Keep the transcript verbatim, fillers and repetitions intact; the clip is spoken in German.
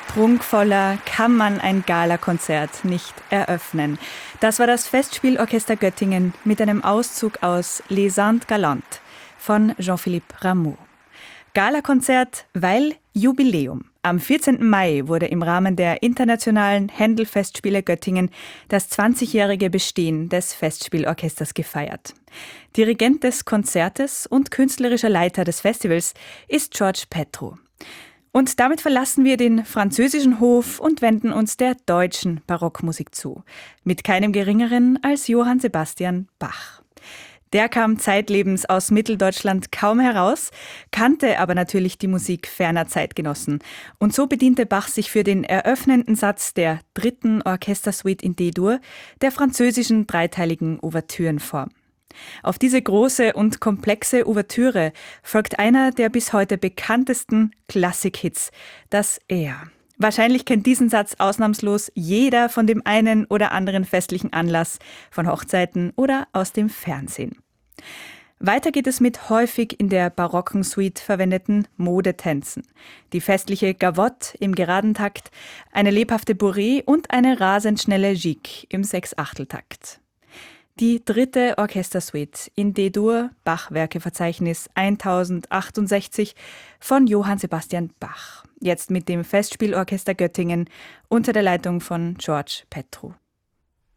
Prunkvoller kann man ein Galakonzert nicht eröffnen. Das war das Festspielorchester Göttingen mit einem Auszug aus Les Indes Galantes von Jean-Philippe Rameau. Galakonzert, weil Jubiläum. Am vierzehnten Mai wurde im Rahmen der internationalen Händel-Festspiele Göttingen das zwanzigjährige Bestehen des Festspielorchesters gefeiert. Dirigent des Konzertes und künstlerischer Leiter des Festivals ist Georges Petru. Und damit verlassen wir den französischen Hof und wenden uns der deutschen Barockmusik zu. Mit keinem Geringeren als Johann Sebastian Bach. Der kam zeitlebens aus Mitteldeutschland kaum heraus, kannte aber natürlich die Musik ferner Zeitgenossen. Und so bediente Bach sich für den eröffnenden Satz der dritten Orchestersuite in D-Dur der französischen dreiteiligen Ouvertürenform. Auf diese große und komplexe Ouvertüre folgt einer der bis heute bekanntesten Klassik-Hits, das Er. Wahrscheinlich kennt diesen Satz ausnahmslos jeder von dem einen oder anderen festlichen Anlass, von Hochzeiten oder aus dem Fernsehen. Weiter geht es mit häufig in der barocken Suite verwendeten Modetänzen. Die festliche Gavotte im geraden Takt, eine lebhafte Bourrée und eine rasend schnelle Gigue im Sechsachteltakt. Die dritte Orchestersuite in D-Dur, Bach-Werkeverzeichnis tausendzachtundsechzig von Johann Sebastian Bach. Jetzt mit dem Festspielorchester Göttingen unter der Leitung von Georges Petru.